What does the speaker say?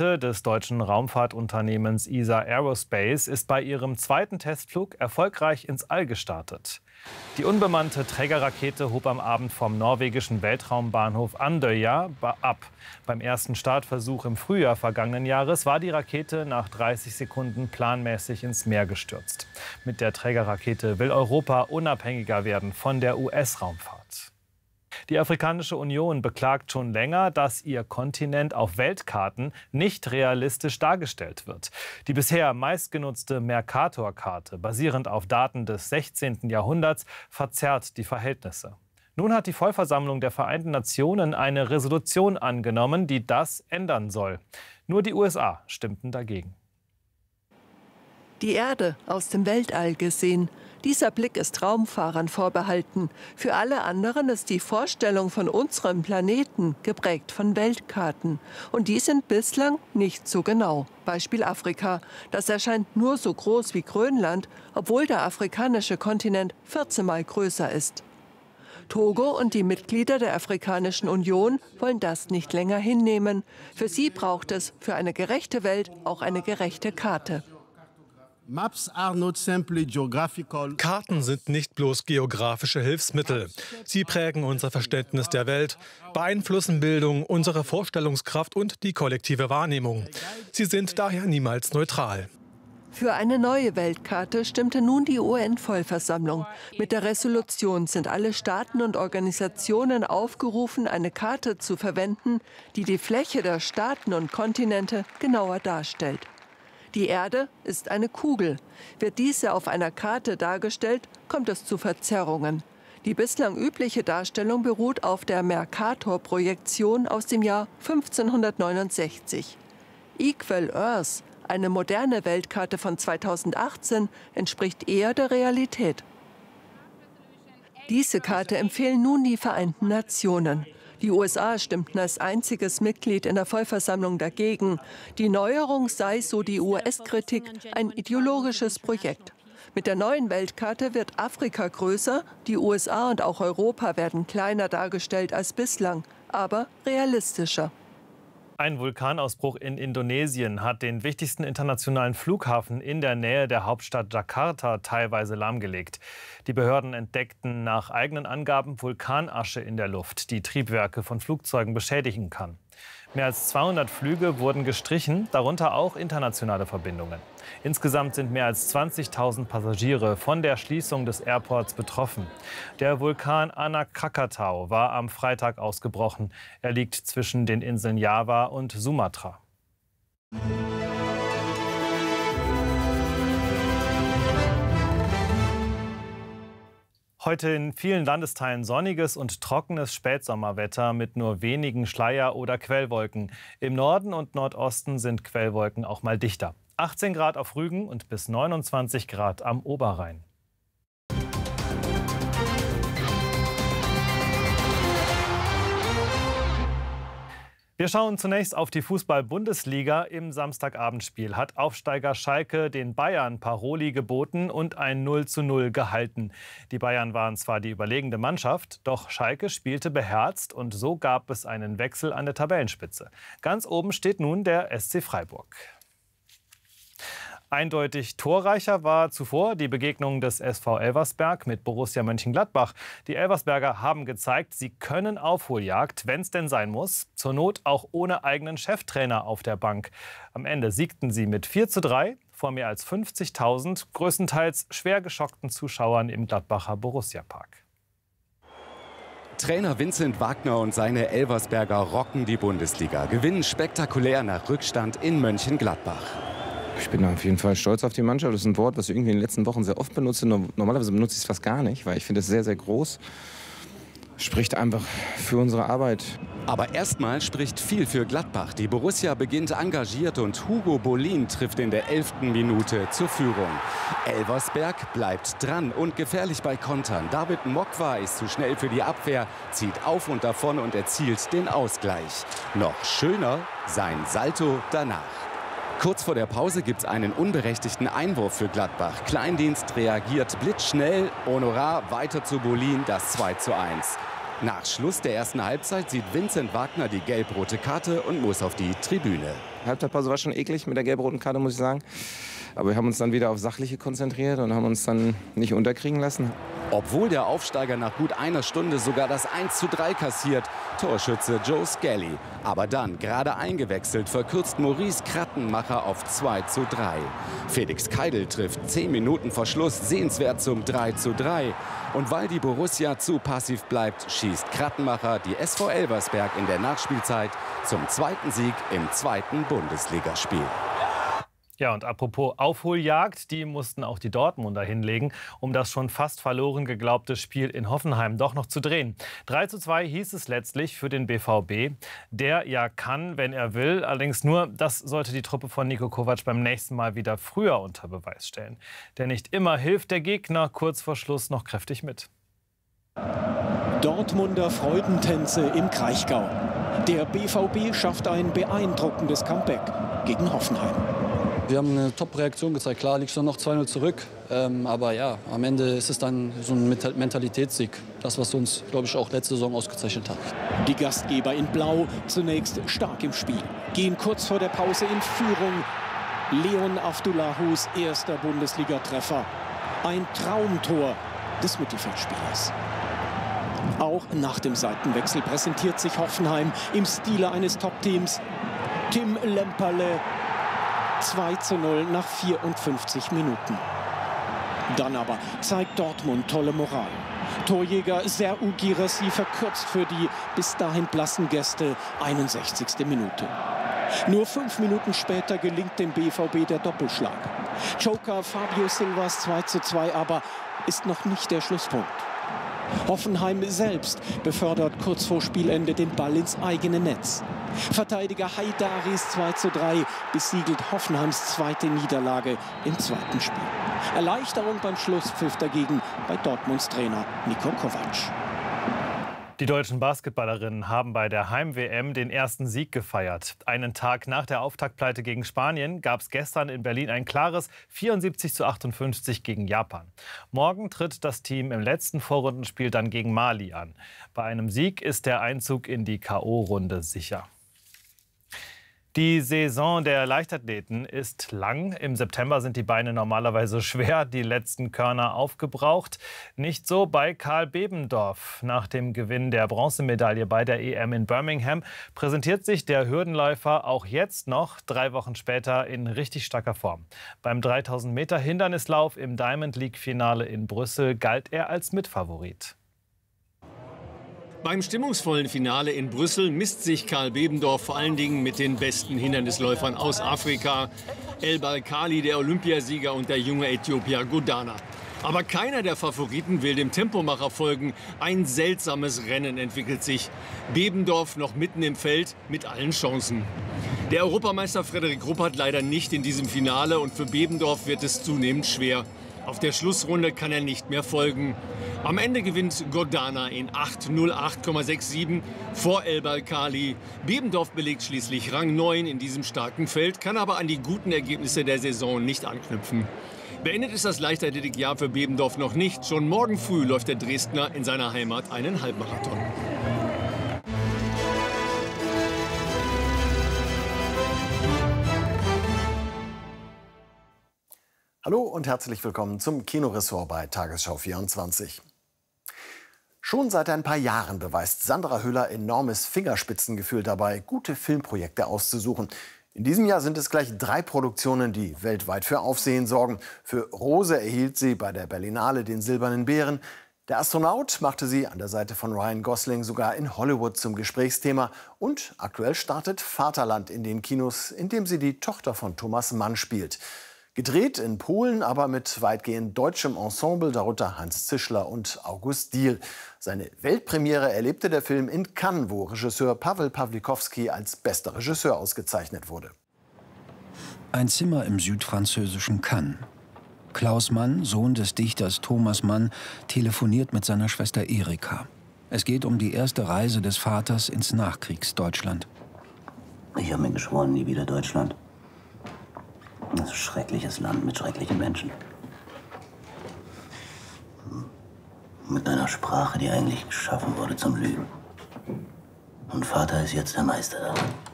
Rakete des deutschen Raumfahrtunternehmens ESA Aerospace ist bei ihrem zweiten Testflug erfolgreich ins All gestartet. Die unbemannte Trägerrakete hob am Abend vom norwegischen Weltraumbahnhof Andøya ab. Beim ersten Startversuch im Frühjahr vergangenen Jahres war die Rakete nach 30 Sekunden planmäßig ins Meer gestürzt. Mit der Trägerrakete will Europa unabhängiger werden von der US-Raumfahrt. Die Afrikanische Union beklagt schon länger, dass ihr Kontinent auf Weltkarten nicht realistisch dargestellt wird. Die bisher meistgenutzte Mercator-Karte, basierend auf Daten des 16. Jahrhunderts, verzerrt die Verhältnisse. Nun hat die Vollversammlung der Vereinten Nationen eine Resolution angenommen, die das ändern soll. Nur die USA stimmten dagegen. Die Erde aus dem Weltall gesehen. Dieser Blick ist Raumfahrern vorbehalten. Für alle anderen ist die Vorstellung von unserem Planeten geprägt von Weltkarten. Und die sind bislang nicht so genau. Beispiel Afrika. Das erscheint nur so groß wie Grönland, obwohl der afrikanische Kontinent 14-mal größer ist. Togo und die Mitglieder der Afrikanischen Union wollen das nicht länger hinnehmen. Für sie braucht es für eine gerechte Welt auch eine gerechte Karte. Karten sind nicht bloß geografische Hilfsmittel. Sie prägen unser Verständnis der Welt, beeinflussen Bildung, unsere Vorstellungskraft und die kollektive Wahrnehmung. Sie sind daher niemals neutral. Für eine neue Weltkarte stimmte nun die UN-Vollversammlung. Mit der Resolution sind alle Staaten und Organisationen aufgerufen, eine Karte zu verwenden, die die Fläche der Staaten und Kontinente genauer darstellt. Die Erde ist eine Kugel. Wird diese auf einer Karte dargestellt, kommt es zu Verzerrungen. Die bislang übliche Darstellung beruht auf der Mercator-Projektion aus dem Jahr 1569. Equal Earth, eine moderne Weltkarte von 2018, entspricht eher der Realität. Diese Karte empfehlen nun die Vereinten Nationen. Die USA stimmten als einziges Mitglied in der Vollversammlung dagegen. Die Neuerung sei, so die US-Kritik, ein ideologisches Projekt. Mit der neuen Weltkarte wird Afrika größer, die USA und auch Europa werden kleiner dargestellt als bislang, aber realistischer. Ein Vulkanausbruch in Indonesien hat den wichtigsten internationalen Flughafen in der Nähe der Hauptstadt Jakarta teilweise lahmgelegt. Die Behörden entdeckten nach eigenen Angaben Vulkanasche in der Luft, die Triebwerke von Flugzeugen beschädigen kann. Mehr als 200 Flüge wurden gestrichen, darunter auch internationale Verbindungen. Insgesamt sind mehr als 20.000 Passagiere von der Schließung des Airports betroffen. Der Vulkan Anak Krakatau war am Freitag ausgebrochen. Er liegt zwischen den Inseln Java und Sumatra. Heute in vielen Landesteilen sonniges und trockenes Spätsommerwetter mit nur wenigen Schleier- oder Quellwolken. Im Norden und Nordosten sind Quellwolken auch mal dichter. 18 Grad auf Rügen und bis 29 Grad am Oberrhein. Wir schauen zunächst auf die Fußball-Bundesliga. Im Samstagabendspiel hat Aufsteiger Schalke den Bayern Paroli geboten und ein 0:0 gehalten. Die Bayern waren zwar die überlegene Mannschaft, doch Schalke spielte beherzt und so gab es einen Wechsel an der Tabellenspitze. Ganz oben steht nun der SC Freiburg. Eindeutig torreicher war zuvor die Begegnung des SV Elversberg mit Borussia Mönchengladbach. Die Elversberger haben gezeigt, sie können Aufholjagd, wenn es denn sein muss. Zur Not auch ohne eigenen Cheftrainer auf der Bank. Am Ende siegten sie mit 4:3 vor mehr als 50.000, größtenteils schwer geschockten Zuschauern im Gladbacher Borussia-Park. Trainer Vincent Wagner und seine Elversberger rocken die Bundesliga, gewinnen spektakulär nach Rückstand in Mönchengladbach. Ich bin auf jeden Fall stolz auf die Mannschaft. Das ist ein Wort, was ich irgendwie in den letzten Wochen sehr oft benutze. Normalerweise benutze ich es fast gar nicht, weil ich finde es sehr, sehr groß. Spricht einfach für unsere Arbeit. Aber erstmal spricht viel für Gladbach. Die Borussia beginnt engagiert und Hugo Bolin trifft in der 11. Minute zur Führung. Elversberg bleibt dran und gefährlich bei Kontern. David Mokwa ist zu schnell für die Abwehr, zieht auf und davon und erzielt den Ausgleich. Noch schöner sein Salto danach. Kurz vor der Pause gibt es einen unberechtigten Einwurf für Gladbach. Kleindienst reagiert blitzschnell. Honorar weiter zu Bolin, das 2:1. Nach Schluss der ersten Halbzeit sieht Vincent Wagner die gelb-rote Karte und muss auf die Tribüne. Halbzeitpause war schon eklig mit der gelb-roten Karte, muss ich sagen. Aber wir haben uns dann wieder auf Sachliche konzentriert und haben uns dann nicht unterkriegen lassen. Obwohl der Aufsteiger nach gut einer Stunde sogar das 1:3 kassiert, Torschütze Joe Skelly. Aber dann, gerade eingewechselt, verkürzt Maurice Krattenmacher auf 2:3. Felix Keidel trifft 10 Minuten vor Schluss sehenswert zum 3:3. Und weil die Borussia zu passiv bleibt, schießt Krattenmacher die SV Elversberg in der Nachspielzeit zum 2. Sieg im 2. Bundesligaspiel. Ja, und apropos Aufholjagd, die mussten auch die Dortmunder hinlegen, um das schon fast verloren geglaubte Spiel in Hoffenheim doch noch zu drehen. 3:2 hieß es letztlich für den BVB. Der ja kann, wenn er will, allerdings nur, das sollte die Truppe von Niko Kovac beim nächsten Mal wieder früher unter Beweis stellen. Denn nicht immer hilft der Gegner kurz vor Schluss noch kräftig mit. Dortmunder Freudentänze im Kraichgau. Der BVB schafft ein beeindruckendes Comeback gegen Hoffenheim. Wir haben eine Top-Reaktion gezeigt. Klar, liegst du noch 2:0 zurück. Aber ja, am Ende ist es dann so ein Mentalitätssieg. Das, was uns, glaube ich, auch letzte Saison ausgezeichnet hat. Die Gastgeber in Blau zunächst stark im Spiel. Gehen kurz vor der Pause in Führung. Leon Aftullahus erster Bundesliga-Treffer. Ein Traumtor des Mittelfeldspielers. Auch nach dem Seitenwechsel präsentiert sich Hoffenheim im Stile eines Top-Teams. Tim Lemperle 2:0 nach 54 Minuten. Dann aber zeigt Dortmund tolle Moral. Torjäger Serhou Guirassy verkürzt für die bis dahin blassen Gäste 61. Minute. Nur 5 Minuten später gelingt dem BVB der Doppelschlag. Joker Fabio Silvas 2:2 aber ist noch nicht der Schlusspunkt. Hoffenheim selbst befördert kurz vor Spielende den Ball ins eigene Netz. Verteidiger Haidaris 2:3 besiegelt Hoffenheims zweite Niederlage im zweiten Spiel. Erleichterung beim Schlusspfiff dagegen bei Dortmunds Trainer Niko Kovac. Die deutschen Basketballerinnen haben bei der Heim-WM den ersten Sieg gefeiert. Einen Tag nach der Auftaktpleite gegen Spanien gab es gestern in Berlin ein klares 74:58 gegen Japan. Morgen tritt das Team im letzten Vorrundenspiel dann gegen Mali an. Bei einem Sieg ist der Einzug in die K.O.-Runde sicher. Die Saison der Leichtathleten ist lang. Im September sind die Beine normalerweise schwer, die letzten Körner aufgebraucht. Nicht so bei Karl Bebendorf. Nach dem Gewinn der Bronzemedaille bei der EM in Birmingham präsentiert sich der Hürdenläufer auch jetzt noch, 3 Wochen später, in richtig starker Form. Beim 3000 Meter Hindernislauf im Diamond League-Finale in Brüssel galt er als Mitfavorit. Beim stimmungsvollen Finale in Brüssel misst sich Karl Bebendorf vor allen Dingen mit den besten Hindernisläufern aus Afrika. Elbal Kali, der Olympiasieger, und der junge Äthiopier Godana. Aber keiner der Favoriten will dem Tempomacher folgen. Ein seltsames Rennen entwickelt sich. Bebendorf noch mitten im Feld mit allen Chancen. Der Europameister Frederik Ruppert leider nicht in diesem Finale und für Bebendorf wird es zunehmend schwer. Auf der Schlussrunde kann er nicht mehr folgen. Am Ende gewinnt Godana in 8:08,67 vor Elbal Kali. Bebendorf belegt schließlich Rang 9 in diesem starken Feld, kann aber an die guten Ergebnisse der Saison nicht anknüpfen. Beendet ist das Leichtathletikjahr für Bebendorf noch nicht. Schon morgen früh läuft der Dresdner in seiner Heimat einen Halbmarathon. Hallo und herzlich willkommen zum Kinoressort bei Tagesschau 24. Schon seit ein paar Jahren beweist Sandra Hüller enormes Fingerspitzengefühl dabei, gute Filmprojekte auszusuchen. In diesem Jahr sind es gleich 3 Produktionen, die weltweit für Aufsehen sorgen. Für Rose erhielt sie bei der Berlinale den Silbernen Bären. Der Astronaut machte sie an der Seite von Ryan Gosling sogar in Hollywood zum Gesprächsthema. Und aktuell startet Vaterland in den Kinos, in dem sie die Tochter von Thomas Mann spielt. Gedreht in Polen, aber mit weitgehend deutschem Ensemble, darunter Hans Zischler und August Diehl. Seine Weltpremiere erlebte der Film in Cannes, wo Regisseur Paweł Pawlikowski als bester Regisseur ausgezeichnet wurde. Ein Zimmer im südfranzösischen Cannes. Klaus Mann, Sohn des Dichters Thomas Mann, telefoniert mit seiner Schwester Erika. Es geht um die erste Reise des Vaters ins Nachkriegsdeutschland. Ich habe mir geschworen, nie wieder Deutschland. Das ist ein schreckliches Land mit schrecklichen Menschen. Mit einer Sprache, die eigentlich geschaffen wurde zum Lügen. Und Vater ist jetzt der Meister daran.